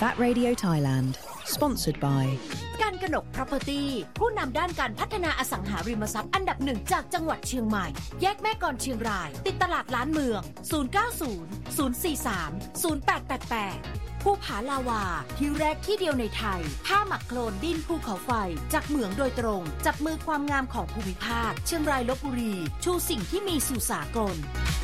Fat Radio Thailand Sponsored by การกนก Property ผู้นำด้านการพัฒนาอสังหาริมทรัพย์อันดับหนึ่งจากจังหวัดเชียงใหม่แยกแม่กลเชียงรายติดตลาดล้านเมือง0900430888ภูผาลาวาที่แรกที่เดียวในไทยผ้าหมักโคลนดินภูเขาไฟจากเหมืองโดยตรงจับมือความงามของภูมิภาคเชียงรายลพบุรีชูสิ่งที่มีสู่สากล